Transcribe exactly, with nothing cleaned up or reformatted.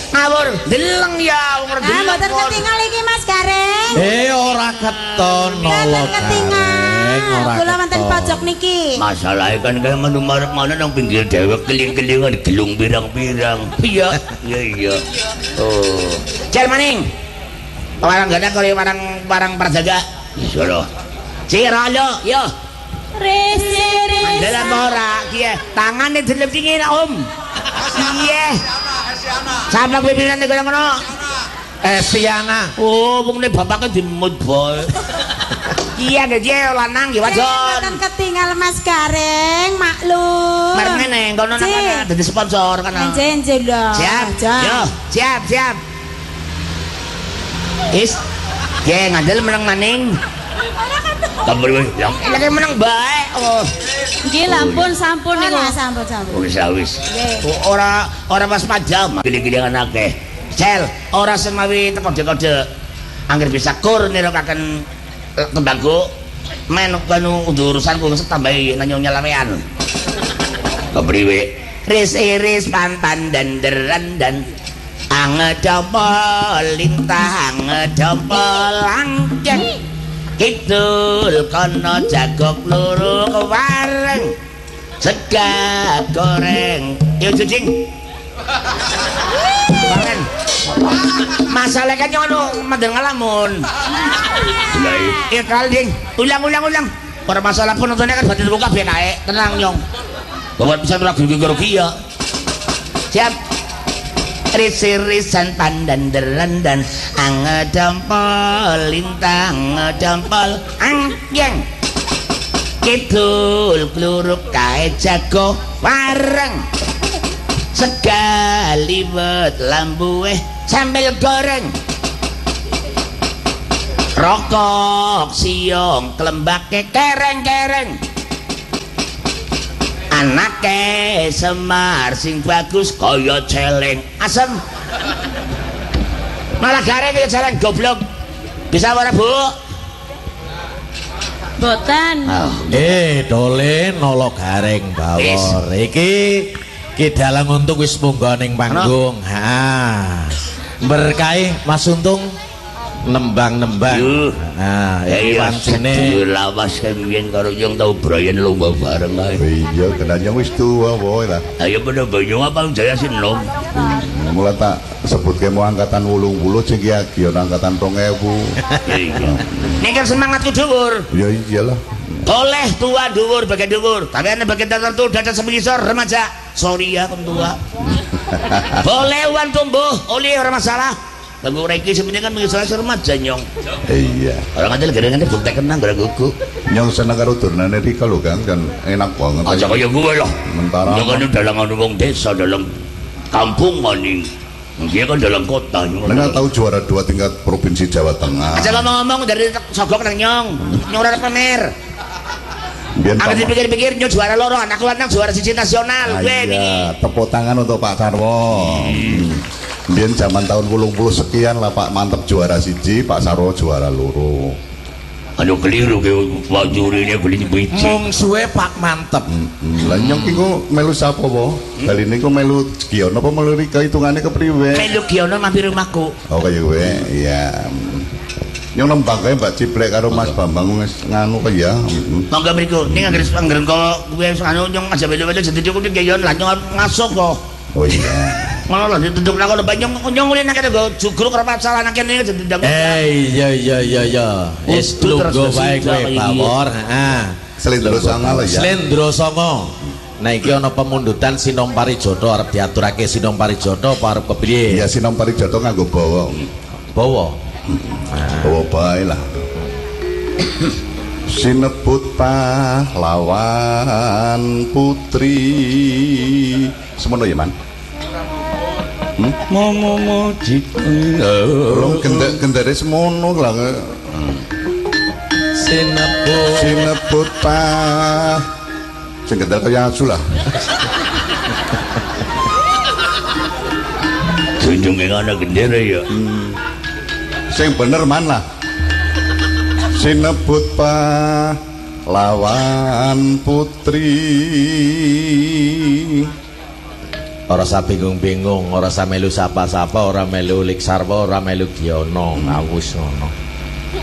ngawur deleng ya wong deleng. Ah mboten ketingal iki Mas Gareng. Eh ora keton nolo Gareng, ora. Kula wonten pojok niki. Masalahe kan kaya menu marep mana nang pinggir dewek keling-kelingan gelung pirang-pirang. Iya, iya iya. Oh. Cer maning. Warang gada kali warang warang prajaga. Iso lho. Ciralo, yo. Risi risi. Dalam ora, kiye. Tangane dilep dingin Om. Iya. Sama pimpinan nek ngono. Eh Siana. Oh, wong nek bapake dimut boy. Iya ge je lanang ki wajon. Mboten ketinggal Mas Gareng, maklum. Marep ngene kono nang kana dadi sponsor kana. Njen njen lho. Siap. Yo, siap, siap. Is. Ge ngandel menang maning. Kabar wis, lagi menang bae. Oh. Nggih lampun sampun niku. Sampun sampun. Wis wis. Ora ora pas pajam. Gili-gilingan akeh. Cel, ora semawi kode-kode. Angger bisa kur nirokaken tembangku. Men kanu urusanku tambahi nanyo nyalamean. Kepriwe? Ris-iris pantan dan derandan. Angedopol lintah angedopol angken. Kidul kono jagok loro kewareng sega goreng yo jujing bangen masalah kan ngono mandeng ngalamun lha iya kalding ulang ulang ulang ora masalah pun nontonnya kan batin buka kabeh kae tenang nyong bawa pisan ora grogi ya siap ris-irisan pandan derandan angedempol lintang ngedempol angjeng kidul kluruk kae jago wareng sega liwet lambuhe sambel goreng rokok siong klembake kereng-kereng anake Semar sing bagus kaya celeng asem malah Gareng kaya celeng goblok bisa ora Bu? Boten. Oh. Eh dole nolo Gareng bawor iki ki dalang untuk wis munggah ning panggung. Ha. Berkahi Mas Untung nembang-nembang. Nah, iki pancene lawas kemien karo yang tau Brian lomba bareng ae. Iya, kenanya wis tuwa wae lah. Ayo bener banyu apa Jaya Sinom. Mulai tak sebut ke mau angkatan wolung puluh sing ki angkatan rong ewu. Iya. Nek kan semangatku dhuwur. Ya iyalah. Oleh tua dhuwur bagian dhuwur, tapi ana bagian tertentu dada semisor remaja. Sorry ya kon tua. Boleh wan tumbuh, oleh ora masalah. Lagu Reiki sebenarnya kan mengisah remaja nyong. Iya. Orang aja lagi bukti kenang gara gugu. Nyong seneng karo turnane Rika lho Kang kan enak banget. Aja kaya gue lah. Mentara. Nyong kan dalam wong desa dalam kampung maning. Dia kan dalam kota. Nggak tahu juara dua tingkat provinsi Jawa Tengah. Aja ngomong-ngomong dari sogok nang nyong. Nyong ora pamer. Aku dipikir-pikir nyong juara loro, anak lanang juara siji nasional. Gue iya, tepuk tangan untuk Pak Sarwo. Biar zaman tahun wolung puluh sekian lah Pak mantep juara siji, Pak Sarwo juara loro. Aduh keliru ke wajurine beli biji. mung suwe Pak mantep. Lah nyong ki kok melu sapa po? Kali ini kok melu Giono apa melu Rika hitungane kepriwe? Melu Giono mampir rumahku. Oh kaya kowe. Iya. Nyong nembang kae Mbak Ciplek karo Mas Bambang wis nganu kaya. Monggo mriku ning anggere anggere kok kowe wis anu nyong aja belu-belu jadi cukup Gion lah nyong ngasuk kok. Oh iya. Ngono lho ditunduk nang kono nyong nyong ngene nang kene go jugruk karo pacaran nang kene jadi ndang. Eh iya iya iya iya. Wis lungguh wae kowe bawor. Heeh. Slendro Songo lho ya. Slendro Songo. Nah iki ana pemundutan Sinom Parijoto arep diaturake Sinom Parijoto apa arep kepriye? Iya Sinom Parijoto nganggo bawa. Bawa. Bawa bae lah. Sinebut pahlawan putri. Semono ya, Man? Hmm? Momo Rong gendere semono lah. Sinebut Sinebut pa sing gendel kaya asu lah. Junjunge ana gendera ya. Hmm. Sing bener Man lah. Sinebut pahlawan putri ora usah bingung-bingung, ora usah melu sapa-sapa, ora melu lik sarwa, ora melu giyono, aku wis ngono.